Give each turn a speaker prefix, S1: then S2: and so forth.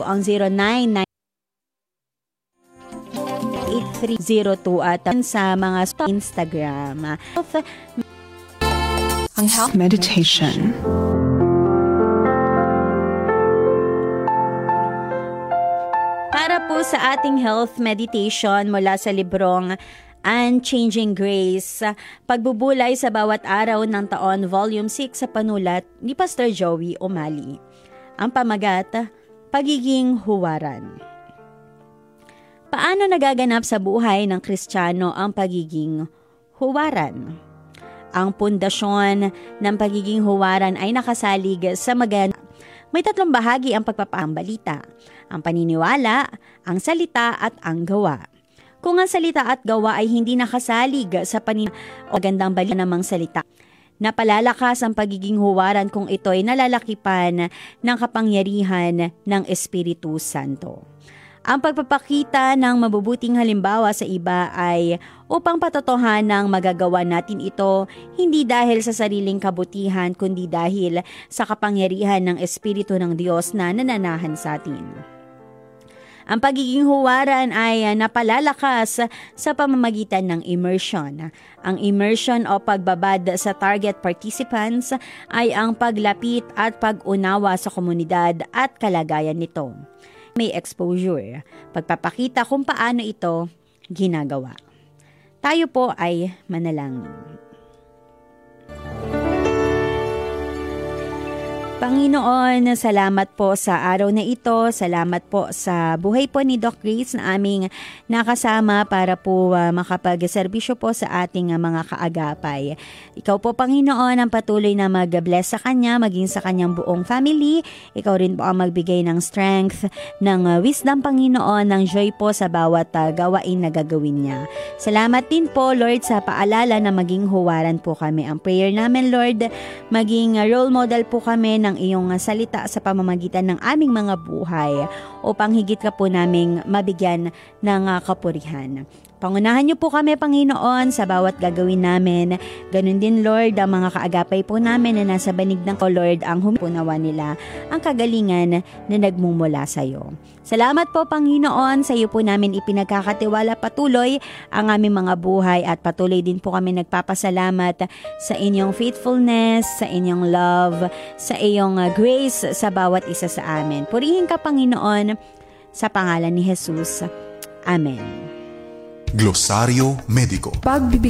S1: po ang 09983002 at sa mga Instagram.
S2: Ang health meditation.
S1: Para po sa ating health meditation mula sa librong Unchanging Grace, Pagbubulay sa Bawat Araw ng Taon, Volume 6 sa panulat ni Pastor Joey Umali. Ang pamagat, Pagiging Huwaran. Paano nagaganap sa buhay ng Kristiyano ang pagiging huwaran? Ang pundasyon ng pagiging huwaran ay nakasalig sa May 3 bahagi ang pagpapaambalita: ang paniniwala, ang salita at ang gawa. Kung ang salita at gawa ay hindi nakasalig sa o gandang balita namang salita, napalalakas ang pagiging huwaran kung ito'y nalalakipan ng kapangyarihan ng Espiritu Santo. Ang pagpapakita ng mabubuting halimbawa sa iba ay upang patotohanang magagawa natin ito hindi dahil sa sariling kabutihan kundi dahil sa kapangyarihan ng Espiritu ng Diyos na nananahan sa atin. Ang pagiging huwaran ay napalalakas sa pamamagitan ng immersion. Ang immersion o pagbabad sa target participants ay ang paglapit at pag-unawa sa komunidad at kalagayan nito. May exposure, pagpapakita kung paano ito ginagawa. Tayo po ay manalangin. Panginoon, salamat po sa araw na ito. Salamat po sa buhay po ni Doc Grace na aming nakasama para po makapag-serbisyo po sa ating mga kaagapay. Ikaw po, Panginoon, ang patuloy na mag-bless sa kanya, maging sa kanyang buong family. Ikaw rin po ang magbigay ng strength, ng wisdom, Panginoon, ng joy po sa bawat gawain na gagawin niya. Salamat din po, Lord, sa paalala na maging huwaran po kami. Ang prayer namin, Lord, maging role model po kami ng iyong salita sa pamamagitan ng aming mga buhay upang higit ka po naming mabigyan ng kapurihan. Pangunahan niyo po kami, Panginoon, sa bawat gagawin namin. Ganun din, Lord, ang mga kaagapay po namin na nasa banig ng Lord, ang humipunawa nila ang kagalingan na nagmumula sa iyo. Salamat po, Panginoon, sa iyo po namin ipinagkakatiwala patuloy ang aming mga buhay at patuloy din po kami nagpapasalamat sa inyong faithfulness, sa inyong love, sa iyong grace sa bawat isa sa amin. Purihin ka, Panginoon, sa pangalan ni Jesus. Amen.
S3: Glosaryo Mediko.